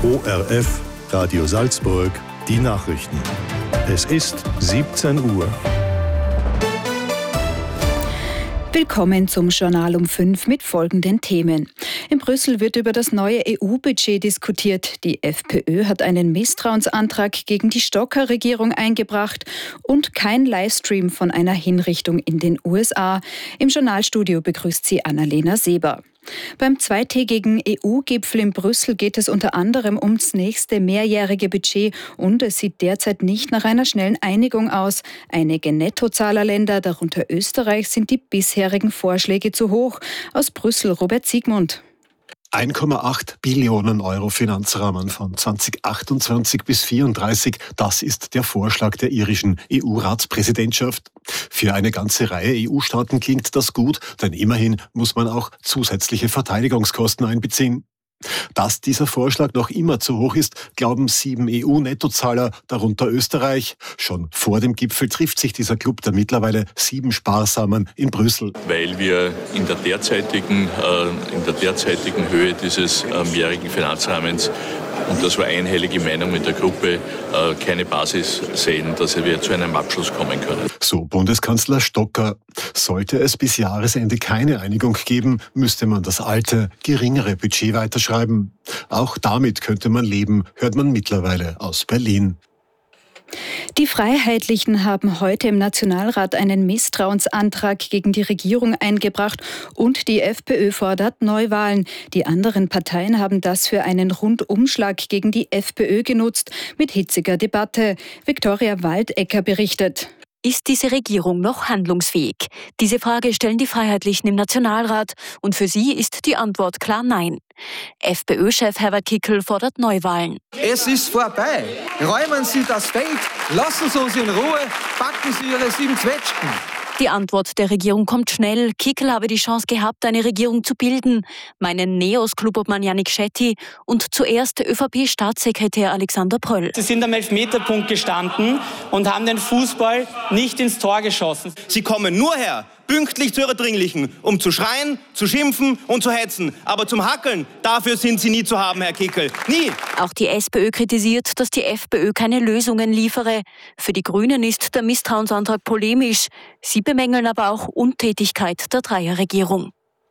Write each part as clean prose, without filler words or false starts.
ORF, Radio Salzburg, die Nachrichten. Es ist 17 Uhr. Willkommen zum Journal um 5 mit folgenden Themen. In Brüssel wird über das neue EU-Budget diskutiert. Die FPÖ hat einen Misstrauensantrag gegen die Stocker-Regierung eingebracht und kein Livestream von einer Hinrichtung in den USA. Im Journalstudio begrüßt sie Annalena Seber. Beim zweitägigen EU-Gipfel in Brüssel geht es unter anderem ums nächste mehrjährige Budget und es sieht derzeit nicht nach einer schnellen Einigung aus. Einige Nettozahlerländer, darunter Österreich, sind die bisherigen Vorschläge zu hoch. Aus Brüssel Robert Siegmund. 1,8 Billionen Euro Finanzrahmen von 2028 bis 2034, das ist der Vorschlag der irischen EU-Ratspräsidentschaft. Für eine ganze Reihe EU-Staaten klingt das gut, denn immerhin muss man auch zusätzliche Verteidigungskosten einbeziehen. Dass dieser Vorschlag noch immer zu hoch ist, glauben 7 EU-Nettozahler, darunter Österreich. Schon vor dem Gipfel trifft sich dieser Club der mittlerweile 7 Sparsamen in Brüssel. Weil wir in der derzeitigen Höhe dieses mehrjährigen Finanzrahmens, und das war einhellige Meinung mit der Gruppe, keine Basis sehen, dass wir zu einem Abschluss kommen können. So Bundeskanzler Stocker. Sollte es bis Jahresende keine Einigung geben, müsste man das alte, geringere Budget weiterschreiben. Auch damit könnte man leben, hört man mittlerweile aus Berlin. Die Freiheitlichen haben heute im Nationalrat einen Misstrauensantrag gegen die Regierung eingebracht und die FPÖ fordert Neuwahlen. Die anderen Parteien haben das für einen Rundumschlag gegen die FPÖ genutzt, mit hitziger Debatte. Viktoria Waldecker berichtet. Ist diese Regierung noch handlungsfähig? Diese Frage stellen die Freiheitlichen im Nationalrat und für sie ist die Antwort klar nein. FPÖ-Chef Herbert Kickl fordert Neuwahlen. Es ist vorbei. Räumen Sie das Feld, lassen Sie uns in Ruhe, packen Sie Ihre 7 Zwetschgen. Die Antwort der Regierung kommt schnell. Kickl habe die Chance gehabt, eine Regierung zu bilden, meinen Neos-Klubobmann Yannick Schetti und zuerst ÖVP-Staatssekretär Alexander Pröll. Sie sind am Elfmeterpunkt gestanden und haben den Fußball nicht ins Tor geschossen. Sie kommen nur her, pünktlich zu Ihrer Dringlichen, um zu schreien, zu schimpfen und zu hetzen. Aber zum Hackeln, dafür sind Sie nie zu haben, Herr Kickl. Nie! Auch die SPÖ kritisiert, dass die FPÖ keine Lösungen liefere. Für die Grünen ist der Misstrauensantrag polemisch. Sie bemängeln aber auch Untätigkeit der Dreierregierung.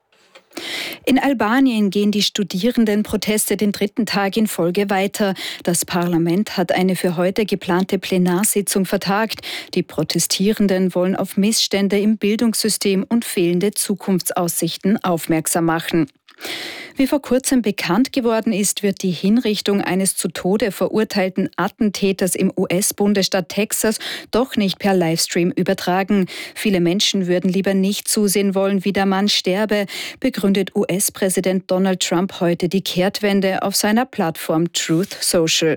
In Albanien gehen die Studierendenproteste den 3. Tag in Folge weiter. Das Parlament hat eine für heute geplante Plenarsitzung vertagt. Die Protestierenden wollen auf Missstände im Bildungssystem und fehlende Zukunftsaussichten aufmerksam machen. Wie vor kurzem bekannt geworden ist, wird die Hinrichtung eines zu Tode verurteilten Attentäters im US-Bundesstaat Texas doch nicht per Livestream übertragen. Viele Menschen würden lieber nicht zusehen wollen, wie der Mann sterbe, begründet US-Präsident Donald Trump heute die Kehrtwende auf seiner Plattform Truth Social.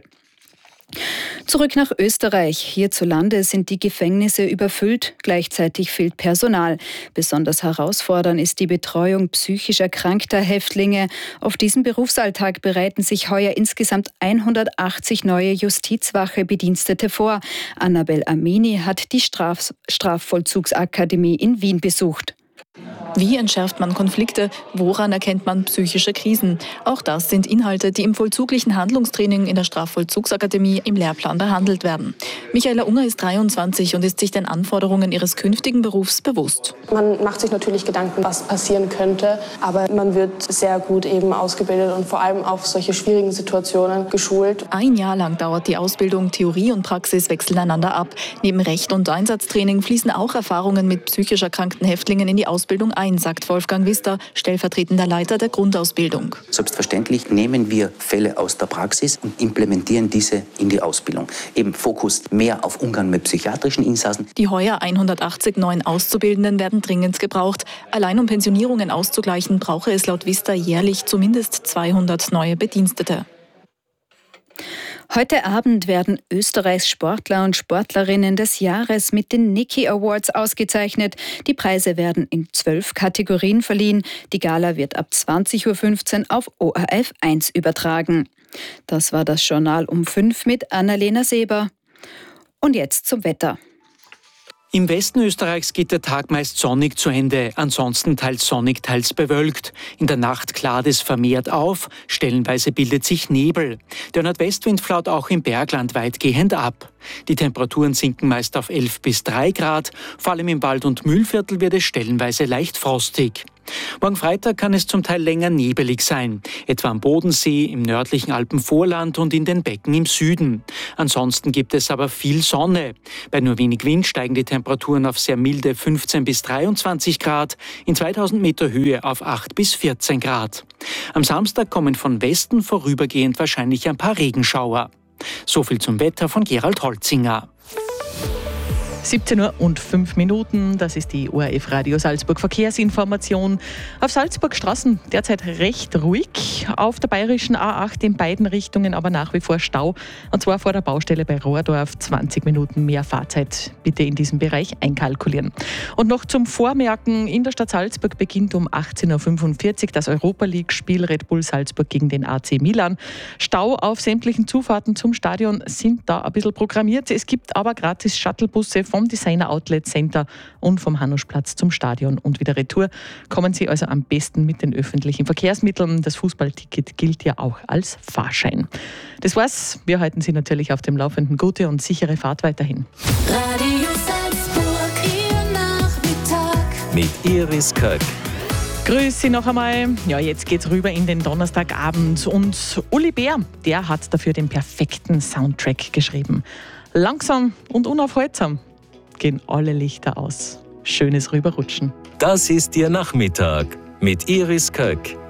Zurück nach Österreich. Hierzulande sind die Gefängnisse überfüllt, gleichzeitig fehlt Personal. Besonders herausfordernd ist die Betreuung psychisch erkrankter Häftlinge. Auf diesen Berufsalltag bereiten sich heuer insgesamt 180 neue Justizwache-Bedienstete vor. Annabel Amini hat die Strafvollzugsakademie in Wien besucht. Wie entschärft man Konflikte? Woran erkennt man psychische Krisen? Auch das sind Inhalte, die im vollzuglichen Handlungstraining in der Strafvollzugsakademie im Lehrplan behandelt werden. Michaela Unger ist 23 und ist sich den Anforderungen ihres künftigen Berufs bewusst. Man macht sich natürlich Gedanken, was passieren könnte, aber man wird sehr gut eben ausgebildet und vor allem auf solche schwierigen Situationen geschult. Ein Jahr lang dauert die Ausbildung, Theorie und Praxis wechseln einander ab. Neben Recht- und Einsatztraining fließen auch Erfahrungen mit psychisch erkrankten Häftlingen in die Ausbildung ein, sagt Wolfgang Wister, stellvertretender Leiter der Grundausbildung. Selbstverständlich nehmen wir Fälle aus der Praxis und implementieren diese in die Ausbildung. Eben Fokus mehr auf Umgang mit psychiatrischen Insassen. Die heuer 180 neuen Auszubildenden werden dringend gebraucht. Allein um Pensionierungen auszugleichen, brauche es laut Wister jährlich zumindest 200 neue Bedienstete. Heute Abend werden Österreichs Sportler und Sportlerinnen des Jahres mit den Niki Awards ausgezeichnet. Die Preise werden in 12 Kategorien verliehen. Die Gala wird ab 20.15 Uhr auf ORF 1 übertragen. Das war das Journal um 5 mit Annalena Seber. Und jetzt zum Wetter. Im Westen Österreichs geht der Tag meist sonnig zu Ende, ansonsten teils sonnig, teils bewölkt. In der Nacht klart es vermehrt auf, stellenweise bildet sich Nebel. Der Nordwestwind flaut auch im Bergland weitgehend ab. Die Temperaturen sinken meist auf 11 bis 3 Grad, vor allem im Wald- und Mühlviertel wird es stellenweise leicht frostig. Morgen Freitag kann es zum Teil länger nebelig sein, etwa am Bodensee, im nördlichen Alpenvorland und in den Becken im Süden. Ansonsten gibt es aber viel Sonne. Bei nur wenig Wind steigen die Temperaturen auf sehr milde 15 bis 23 Grad, in 2000 Meter Höhe auf 8 bis 14 Grad. Am Samstag kommen von Westen vorübergehend wahrscheinlich ein paar Regenschauer. So viel zum Wetter von Gerald Holzinger. 17:05 Uhr, das ist die ORF Radio Salzburg Verkehrsinformation. Auf Salzburg Straßen derzeit recht ruhig, auf der bayerischen A8 in beiden Richtungen aber nach wie vor Stau, und zwar vor der Baustelle bei Rohrdorf. 20 Minuten mehr Fahrzeit bitte in diesem Bereich einkalkulieren. Und noch zum Vormerken, in der Stadt Salzburg beginnt um 18:45 Uhr das Europa-League-Spiel Red Bull Salzburg gegen den AC Milan. Stau auf sämtlichen Zufahrten zum Stadion sind da ein bisschen programmiert. Es gibt aber gratis Shuttlebusse vom Designer Outlet Center und vom Hanuschplatz zum Stadion und wieder retour. Kommen Sie also am besten mit den öffentlichen Verkehrsmitteln. Das Fußballticket gilt ja auch als Fahrschein. Das war's. Wir halten Sie natürlich auf dem Laufenden. Gute und sichere Fahrt weiterhin. Radio Salzburg, Ihr Nachmittag. Mit Iris Köck. Grüß Sie noch einmal. Ja, jetzt geht's rüber in den Donnerstagabend und Uli Bär, der hat dafür den perfekten Soundtrack geschrieben. Langsam und unaufhaltsam gehen alle Lichter aus. Schönes Rüberrutschen. Das ist Ihr Nachmittag mit Iris Köck.